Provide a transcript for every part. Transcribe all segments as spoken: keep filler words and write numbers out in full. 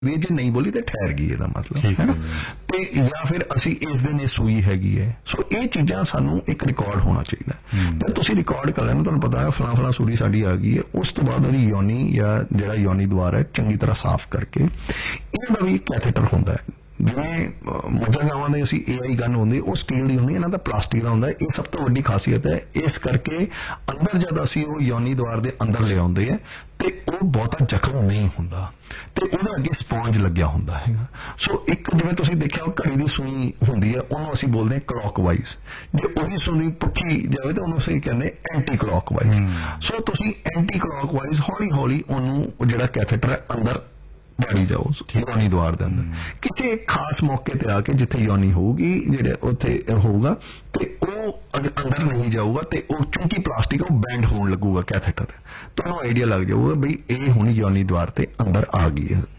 जे नहीं बोली तो ठहर गई ਇਹਦਾ मतलब है ना ਤੇ ਜਾਂ ਫਿਰ ਅਸੀਂ ਇਸ ਦਿਨ ਇਹ ਸੂਈ ਹੈਗੀ ਹੈ ਸੋ ਇਹ ਚੀਜ਼ਾਂ ਸਾਨੂੰ ਇੱਕ ਰਿਕਾਰਡ ਹੋਣਾ ਚਾਹੀਦਾ ਜਦ ਤੁਸੀਂ ਰਿਕਾਰਡ ਕਰ ਲੈਣਾ ਤੁਹਾਨੂੰ ਪਤਾ ਹੈ ਫਲਾਂ ਫਲਾਂ ਸੂਰੀ ਸਾਡੀ ਆ ਗਈ ਹੈ ਉਸ ਤੋਂ ਬਾਅਦ ਉਹਦੀ ਯੋਨੀ ਜਾਂ ਜਿਹੜਾ ਯੋਨੀ ਦੁਆਰ ਹੈ ਚੰਗੀ ਤਰ੍ਹਾਂ ਸਾਫ਼ ਕਰਕੇ ਇਹਨਾਂ ਦਾ ਵੀ ਕੈਥੇਟਰ ਹੁੰਦਾ ਹੈ ਜਿਵੇਂ ਮੱਝਾਂ ਗਾਵਾਂ ਦੇ ਅਸੀਂ ਏ ਆਈ ਗਨ ਹੁੰਦੀ ਉਹ ਸਟੀਲ ਦੀ ਹੁੰਦੀ ਇਹਨਾਂ ਦਾ ਪਲਾਸਟਿਕ ਦਾ ਹੁੰਦਾ ਇਹ ਸਭ ਤੋਂ ਵੱਡੀ ਖਾਸੀਅਤ ਹੈ ਇਸ ਕਰਕੇ ਅੰਦਰ ਜਦ ਅਸੀਂ ਉਹ ਯੋਨੀ ਦੁਆਰ ਦੇ ਅੰਦਰ ਲਿਆਉਂਦੇ ਆ ਤੇ ਉਹ ਬਹੁਤਾ ਜ਼ਖਮ ਨਹੀਂ ਹੁੰਦਾ ਤੇ ਉਹਦੇ ਅੱਗੇ ਸਪੌਂਜ ਲੱਗਿਆ ਹੁੰਦਾ ਹੈਗਾ ਸੋ ਇੱਕ ਜਿਵੇਂ ਤੁਸੀਂ ਦੇਖਿਆ ਉਹ ਘੜੀ ਦੀ ਸੂਈ ਹੁੰਦੀ ਹੈ ਉਹਨੂੰ ਅਸੀਂ ਬੋਲਦੇ ਹਾਂ ਕਲੌਕਵਾਈਜ਼ ਜੇ ਉਹਦੀ ਸੂਈ ਪੁੱਠੀ ਜਾਵੇ ਤਾਂ ਉਹਨੂੰ ਅਸੀਂ ਕਹਿੰਦੇ ਐਂਟੀ ਕਲੌਕਵਾਈਜ਼ ਸੋ ਤੁਸੀਂ ਐਂਟੀ ਕਲੌਕਵਾਈਜ਼ ਹੌਲੀ ਹੌਲੀ ਉਹਨੂੰ ਜਿਹੜਾ ਕੈਥੇਟਰ ਹੈ ਅੰਦਰ ਵਾੜੀ ਜਾਓ ਯੋਨੀ ਦੁਆਰ ਦੇ ਅੰਦਰ ਕਿਸੇ ਖਾਸ ਮੌਕੇ ਤੇ ਆ ਕੇ ਜਿੱਥੇ ਯੋਨੀ ਹੋਊਗੀ ਜਿਹੜੇ ਉੱਥੇ ਹੋਊਗਾ ਤੇ ਉਹ ਅੰਦਰ ਨਹੀਂ ਜਾਊਗਾ ਤੇ ਉਹ ਚੂੰਕਿ ਪਲਾਸਟਿਕ ਉਹ ਬੈਂਡ ਹੋਣ ਲੱਗੂਗਾ ਕੈਥੇਟਰ ਤੁਹਾਨੂੰ ਆਈਡੀਆ ਲੱਗ ਜਾਊਗਾ ਬਈ ਇਹ ਹੁਣ ਯੋਨੀ ਦੁਆਰ ਤੇ ਅੰਦਰ ਆ ਗਈ ਹੈ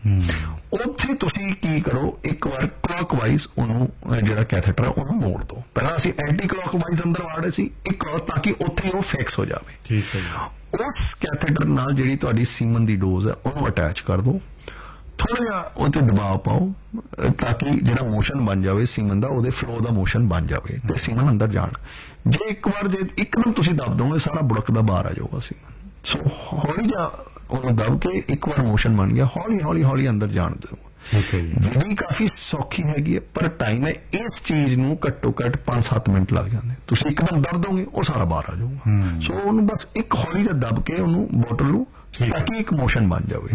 ਉੱਥੇ ਤੁਸੀਂ ਕੀ ਕਰੋ ਇੱਕ ਵਾਰ ਕਲੌਕਵਾਈਜ਼ ਉਹਨੂੰ ਜਿਹੜਾ ਕੈਥੇਟਰ ਉਹਨੂੰ ਮੋੜ ਦਿਓ ਪਹਿਲਾਂ ਅਸੀਂ ਐਂਟੀ ਕਲੌਕਵਾਈਜ਼ ਅੰਦਰ ਵਾੜੇ ਸੀ ਇੱਕ ਤਾਂ ਕਿ ਉੱਥੇ ਉਹ ਫਿਕਸ ਹੋ ਜਾਵੇ ਠੀਕ ਹੈ ਉਸ ਕੈਥੇਟਰ ਨਾਲ ਜਿਹੜੀ ਤੁਹਾਡੀ ਸੀਮਨ ਦੀ ਡੋਜ਼ ਹੈ ਉਹਨੂੰ ਅਟੈਚ ਕਰ ਦਿਓ ਥੋੜਾ ਜਿਹਾ ਉਹਤੇ ਦਬਾਅ ਪਾਓ ਤਾਂ ਕਿ ਜਿਹੜਾ ਮੋਸ਼ਨ ਬਣ ਜਾਵੇ ਸੀਮਨ ਦਾ ਉਹਦੇ ਫਲੋ ਦਾ ਮੋਸ਼ਨ ਬਣ ਜਾਵੇ ਤੇ ਸੀਮਨ ਅੰਦਰ ਜਾਣ ਜੇ ਇੱਕ ਵਾਰ ਜੇ ਇੱਕਦਮ ਤੁਸੀਂ ਦਬ ਦੋਗੇ ਸਾਰਾ ਬੁੜਕਦਾ ਬਾਹਰ ਆ ਜਾਊਗਾ ਸੀਮਨ ਸੋ ਹੌਲੀ ਜਿਹਾ ਉਹਨੂੰ ਦਬ ਕੇ ਇੱਕ ਵਾਰ ਮੋਸ਼ਨ ਬਣ ਗਿਆ ਹੌਲੀ ਹੌਲੀ ਹੌਲੀ ਅੰਦਰ ਜਾਣ ਦਿਓ ਵਿਧੀ ਕਾਫੀ ਸੌਖੀ ਹੈਗੀ ਹੈ ਪਰ ਟਾਈਮ ਹੈ ਇਸ ਚੀਜ਼ ਨੂੰ ਘੱਟੋ ਘੱਟ ਪੰਜ ਸੱਤ ਮਿੰਟ ਲੱਗ ਜਾਂਦੇ ਤੁਸੀਂ ਇੱਕਦਮ ਦਬ ਦੋਗੇ ਉਹ ਸਾਰਾ ਬਾਹਰ ਆ ਜਾਊਗਾ ਸੋ ਉਹਨੂੰ ਬਸ ਇੱਕ ਹੌਲੀ ਜਿਹਾ ਦਬ ਕੇ ਉਹਨੂੰ ਬੋਟਲ ਨੂੰ ਤਾਂ ਕਿ ਇੱਕ ਮੋਸ਼ਨ ਬਣ ਜਾਵੇ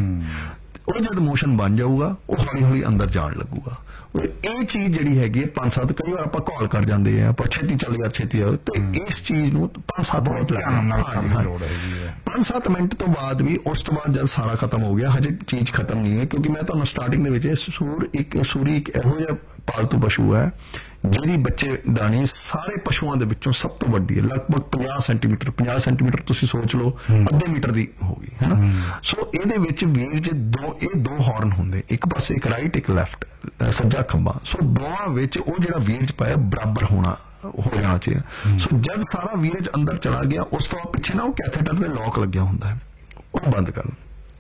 ਉਹ ਜਦ ਮੋਸ਼ਨ ਬਣ ਜਾਊਗਾ ਉਹ ਹੌਲੀ ਹੌਲੀ ਅੰਦਰ ਜਾਣ ਲੱਗੂਗਾ ਇਹ ਚੀਜ਼ ਜਿਹੜੀ ਹੈਗੀ ਹੈ ਪੰਜ ਸੱਤ ਕਈ ਵਾਰ ਆਪਾਂ ਕਾਲ ਕਰ ਜਾਂਦੇ ਆ ਆਪਾਂ ਛੇਤੀ ਚੱਲ ਯਾਰ ਛੇਤੀ ਆਓ ਤੇ ਇਸ ਚੀਜ਼ ਨੂੰ ਪੰਜ ਸੱਤ ਮਿੰਟ ਲੱਗਦੇ ਪੰਜ ਸੱਤ ਮਿੰਟ ਤੋਂ ਬਾਅਦ ਵੀ ਉਸ ਤੋਂ ਬਾਅਦ ਜਦ ਸਾਰਾ ਖਤਮ ਹੋ ਗਿਆ ਹਜੇ ਚੀਜ਼ ਖਤਮ ਨਹੀਂ ਹੈ ਕਿਉਂਕਿ ਮੈਂ ਤੁਹਾਨੂੰ ਸਟਾਰਟਿੰਗ ਦੇ ਵਿੱਚ ਸੂਰ ਇੱਕ ਸੂਰੀ ਇੱਕ ਇਹੋ ਜਿਹਾ ਪਾਲਤੂ ਪਸ਼ੂ ਹੈ ਜਿਹੜੀ ਬੱਚੇਦਾਨੀ ਸਾਰੇ ਪਸ਼ੂਆਂ ਦੇ ਵਿੱਚੋਂ ਸਭ ਤੋਂ ਵੱਡੀ ਹੈ ਲਗਭਗ ਪੰਜਾਹ ਸੈਂਟੀਮੀਟਰ ਪੰਜਾਹ ਸੈਂਟੀਮੀਟਰ ਤੁਸੀਂ ਸੋਚ ਲਓ ਅੱਧੇ ਮੀਟਰ ਦੀ ਹੋਗੀ ਹੈ ਨਾ ਸੋ ਇਹਦੇ ਵਿੱਚ ਵੀਰ ਜੇ ਦੋ ਇਹ ਦੋ ਹਾਰਨ ਹੁੰਦੇ ਇੱਕ ਪਾਸੇ ਇੱਕ ਰਾਈਟ ਇੱਕ ਲੈਫਟ ਸੱਜਾ ਖੰਭਾ ਸੋ ਦੋਵਾਂ ਵਿੱਚ ਉਹ ਜਿਹੜਾ ਵੀਰਜ ਪਾਇਆ ਬਰਾਬਰ ਹੋਣਾ ਹੋ ਜਾਣਾ ਚਾਹੀਦਾ ਸੋ ਜਦ ਸਾਰਾ ਵੀਰਜ ਅੰਦਰ ਚਲਾ ਗਿਆ ਉਸ ਤੋਂ ਪਿੱਛੇ ਨਾ ਉਹ ਕੈਥੇਟਰ ਦੇ ਲੌਕ ਲੱਗਿਆ ਹੁੰਦਾ ਹੈ ਉਹ ਬੰਦ ਕਰ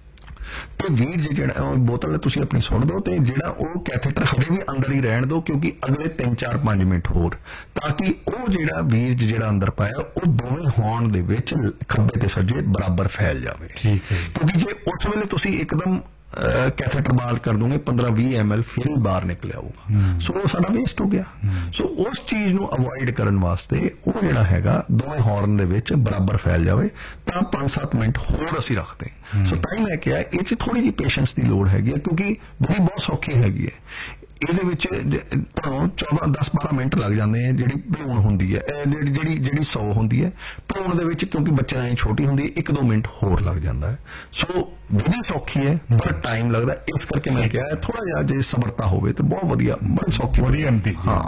ਤੇ ਵੀਰ ਜਿਹੜਾ ਬੋਤਲ ਤੁਸੀਂ ਆਪਣੀ ਸੁੱਟ ਦਿਓ ਤੇ ਜਿਹੜਾ ਉਹ ਕੈਥੇਟਰ ਹਜੇ ਵੀ ਅੰਦਰ ਹੀ ਰਹਿਣ ਦਿਓ ਕਿਉਂਕਿ ਅਗਲੇ ਤਿੰਨ ਚਾਰ ਪੰਜ ਮਿੰਟ ਹੋਰ ਤਾਂ ਕਿ ਉਹ ਜਿਹੜਾ ਵੀਰਜ ਜਿਹੜਾ ਅੰਦਰ ਪਾਇਆ ਉਹ ਦੋਵੇਂ ਹੌਰਨ ਦੇ ਵਿੱਚ ਖੱਬੇ ਤੇ ਸੱਜੇ ਬਰਾਬਰ ਫੈਲ ਜਾਵੇ ਕਿਉਂਕਿ ਜੇ ਉਸ ਵੇਲੇ ਤੁਸੀਂ ਇੱਕਦਮ ਕੈਥੇਟਰ ਬਾਹਰ ਕਰ ਦੋਗੇ ਪੰਦਰਾਂ ਵੀਹ ਐਮ ਐਲ ਫਿਰ ਹੀ ਬਾਹਰ ਨਿਕਲ ਆਊਗਾ ਸੋ ਉਹ ਸਾਡਾ ਵੇਸਟ ਹੋ ਗਿਆ ਸੋ ਉਸ ਚੀਜ਼ ਨੂੰ ਅਵੋਇਡ ਕਰਨ ਵਾਸਤੇ ਉਹ ਜਿਹੜਾ ਹੈਗਾ ਦੋਵੇਂ ਹੌਰਨ ਦੇ ਵਿੱਚ ਬਰਾਬਰ ਫੈਲ ਜਾਵੇ ਤਾਂ ਪੰਜ ਸੱਤ ਮਿੰਟ ਹੋਰ ਅਸੀਂ ਰੱਖਦੇ ਸੋ ਤਾਂ ਹੀ ਮੈਂ ਕਿਹਾ ਇਹ 'ਚ ਥੋੜੀ ਜਿਹੀ ਪੇਸ਼ੈਂਸ ਦੀ ਲੋੜ ਹੈਗੀ ਹੈ ਕਿਉਂਕਿ ਵਿਧੀ ਬਹੁਤ ਸੌਖੀ ਹੈਗੀ ਹੈ ਇਹਦੇ ਵਿੱਚ ਤੁਹਾਨੂੰ ਚੌਦਾਂ ਦਸ ਬਾਰਾਂ ਮਿੰਟ ਲੱਗ ਜਾਂਦੇ ਆ ਜਿਹੜੀ ਭਰੂਣ ਹੁੰਦੀ ਹੈ ਜਿਹੜੀ ਜਿਹੜੀ ਜਿਹੜੀ ਸੌ ਹੁੰਦੀ ਹੈ ਭਰੂਣ ਦੇ ਵਿੱਚ ਕਿਉਂਕਿ ਬੱਚਿਆਂ ਦੀ ਛੋਟੀ ਹੁੰਦੀ ਹੈ ਇੱਕ ਦੋ ਮਿੰਟ ਹੋਰ ਲੱਗ ਜਾਂਦਾ ਹੈ ਸੋ ਵਿਧੀ ਸੌਖੀ ਹੈ ਪਰ ਟਾਈਮ ਲੱਗਦਾ ਇਸ ਕਰਕੇ ਮੈਂ ਕਿਹਾ ਥੋੜਾ ਜਿਹਾ ਜੇ ਸਮਰਤਾ ਹੋਵੇ ਤਾਂ ਬਹੁਤ ਵਧੀਆ ਬੜੀ ਸੌਖੀ ਵਧੀਆ ਹਾਂ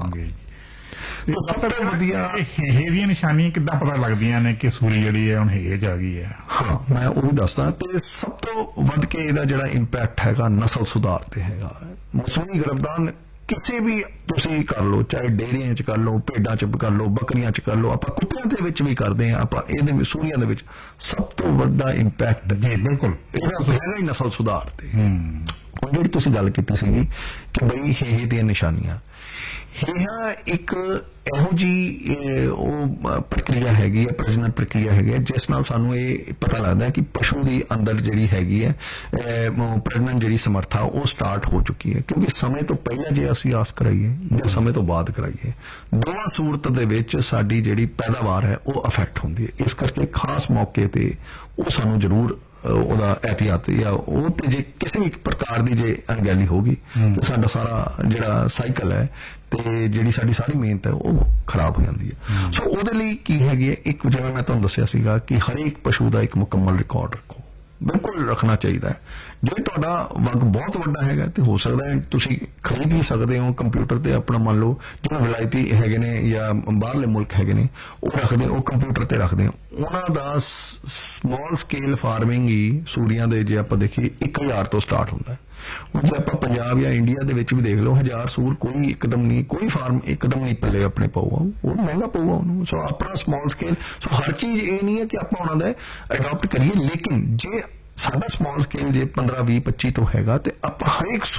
ਸਭ ਤੋਂ ਵਧੀਆ ਇਹ ਦੀਆਂ ਨਿਸ਼ਾਨੀਆਂ ਕਿੱਦਾਂ ਪਤਾ ਲੱਗਦੀਆਂ ਨੇ ਕਿ ਸੂਰੀ ਜਿਹੜੀ ਹੈ ਹੁਣ ਹੇਜ ਆ ਗਈ ਹੈ ਹਾਂ ਮੈਂ ਉਹ ਵੀ ਦੱਸਦਾ ਤੇ ਸਭ ਤੋਂ ਵੱਧ ਕੇ ਇਹਦਾ ਜਿਹੜਾ ਇੰਪੈਕਟ ਹੈਗਾ ਨਸਲ ਸੁਧਾਰ ਤੇ ਹੈਗਾ ਮਸੂਰੀ ਗਰਭਦਾਨ ਕਿਸੇ ਵੀ ਤੁਸੀਂ ਕਰ ਲਓ ਚਾਹੇ ਡੇਅਰੀਆਂ 'ਚ ਕਰ ਲਓ ਭੇਡਾਂ 'ਚ ਕਰ ਲਓ ਬੱਕਰੀਆਂ 'ਚ ਕਰ ਲਓ ਆਪਾਂ ਕੁੱਤਿਆਂ ਦੇ ਵਿੱਚ ਵੀ ਕਰਦੇ ਹਾਂ ਆਪਾਂ ਇਹਦੇ ਸੂਰੀਆਂ ਦੇ ਵਿੱਚ ਸਭ ਤੋਂ ਵੱਡਾ ਇੰਪੈਕਟ ਜੀ ਬਿਲਕੁਲ ਇਹਦਾ ਹੈਗਾ ਹੀ ਨਸਲ ਸੁਧਾਰ ਤੇ ਹੁਣ ਜਿਹੜੀ ਤੁਸੀਂ ਗੱਲ ਕੀਤੀ ਸੀਗੀ ਕਿ ਬਈ ਹੇਹੇ ਦੀਆਂ ਨਿਸ਼ਾਨੀਆਂ ਹੇਹਾ ਇੱਕ ਇਹੋ ਜਿਹੀ ਉਹ ਪ੍ਰਕਿਰਿਆ ਹੈਗੀ ਹੈ ਪ੍ਰਜਨਨ ਪ੍ਰਕਿਰਿਆ ਹੈਗੀ ਹੈ ਜਿਸ ਨਾਲ ਸਾਨੂੰ ਇਹ ਪਤਾ ਲੱਗਦਾ ਹੈ ਕਿ ਪਸ਼ੂ ਦੀ ਅੰਦਰ ਜਿਹੜੀ ਹੈਗੀ ਹੈ ਪ੍ਰਜਨਨ ਜਿਹੜੀ ਸਮਰੱਥਾ ਉਹ ਸਟਾਰਟ ਹੋ ਚੁੱਕੀ ਹੈ ਕਿਉਂਕਿ ਸਮੇਂ ਤੋਂ ਪਹਿਲਾਂ ਜੇ ਅਸੀਂ ਆਸ ਕਰਾਈਏ ਜਾਂ ਸਮੇਂ ਤੋਂ ਬਾਅਦ ਕਰਾਈਏ ਦੋਵਾਂ ਸੂਰਤ ਦੇ ਵਿੱਚ ਸਾਡੀ ਜਿਹੜੀ ਪੈਦਾਵਾਰ ਹੈ ਉਹ ਅਫੈਕਟ ਹੁੰਦੀ ਹੈ ਇਸ ਕਰਕੇ ਖਾਸ ਮੌਕੇ ਤੇ ਉਹ ਸਾਨੂੰ ਜ਼ਰੂਰ ਉਹਦਾ ਇਹਤਿਆਤ ਜਾਂ ਉਹ ਤੇ ਜੇ ਕਿਸੇ ਵੀ ਪ੍ਰਕਾਰ ਦੀ ਜੇ ਅਣਗਹਿਲੀ ਹੋਗੀ ਤੇ ਸਾਡਾ ਸਾਰਾ ਜਿਹੜਾ ਸਾਈਕਲ ਹੈ ਤੇ ਜਿਹੜੀ ਸਾਡੀ ਸਾਰੀ ਮਿਹਨਤ ਹੈ ਉਹ ਖਰਾਬ ਹੋ ਜਾਂਦੀ ਹੈ ਸੋ ਉਹਦੇ ਲਈ ਕੀ ਹੈਗੀ ਹੈ ਇੱਕ ਜਿਵੇਂ ਮੈਂ ਤੁਹਾਨੂੰ ਦੱਸਿਆ ਸੀਗਾ ਕਿ ਹਰੇਕ ਪਸ਼ੂ ਦਾ ਇੱਕ ਮੁਕੰਮਲ ਰਿਕਾਰਡ ਰੱਖੋ ਬਿਲਕੁਲ ਰੱਖਣਾ ਚਾਹੀਦਾ ਹੈ ਜੇ ਤੁਹਾਡਾ ਵੰਗ ਬਹੁਤ ਵੱਡਾ ਹੈਗਾ ਤੇ ਹੋ ਸਕਦਾ ਹੈ ਤੁਸੀਂ ਖਰੀਦ ਵੀ ਸਕਦੇ ਹੋ ਕੰਪਿਊਟਰ ਤੇ ਆਪਣਾ ਮੰਨ ਲਓ ਜਿਵੇਂ ਵਿਲਾਇਤੀ ਹੈਗੇ ਨੇ ਜਾਂ ਬਾਹਰਲੇ ਮੁਲਕ ਹੈਗੇ ਨੇ ਉਹ ਰੱਖਦੇ ਉਹ ਕੰਪਿਊਟਰ ਤੇ ਰੱਖਦੇ ਉਹਨਾਂ ਦਾ ਸਮਾਲ ਸਕੇਲ ਫਾਰਮਿੰਗ ਹੀ ਸੂਰੀਆਂ ਦੇ ਜੇ ਆਪਾਂ ਦੇਖੀਏ ਇੱਕ ਹਜ਼ਾਰ ਤੋਂ ਸਟਾਰਟ ਹੁੰਦਾ ਹੈ ਹੁਣ ਜੇ ਆਪਾਂ ਪੰਜਾਬ ਜਾਂ ਇੰਡੀਆ ਦੇ ਵਿੱਚ ਵੀ ਦੇਖ ਲਓ ਹਜ਼ਾਰ ਸੂਰ ਕੋਈ ਇੱਕਦਮ ਨਹੀਂ ਕੋਈ ਫਾਰਮ ਇੱਕਦਮ ਨਹੀਂ ਪੱਲੇ ਆਪਣੇ ਪਊਗਾ ਉਹ ਮਹਿੰਗਾ ਪਊਗਾ ਉਹਨੂੰ ਸੋ ਆਪਣਾ ਸਮਾਲ ਸਕੇਲ ਸੋ ਹਰ ਚੀਜ਼ ਇਹ ਨਹੀਂ ਹੈ ਕਿ ਆਪਾਂ ਉਹਨਾਂ ਦਾ ਅਡਾਪਟ ਕਰੀਏ ਲੇਕਿਨ ਜੇ ਸਾਡਾ ਸਮਾਲ ਸਕੇਲ ਜੇ ਪੰਦਰਾਂ ਵੀਹ ਪੱਚੀ ਤੋਂ ਹੈਗਾ ਤੇ ਆਪਾਂ ਹਰ ਇੱਕ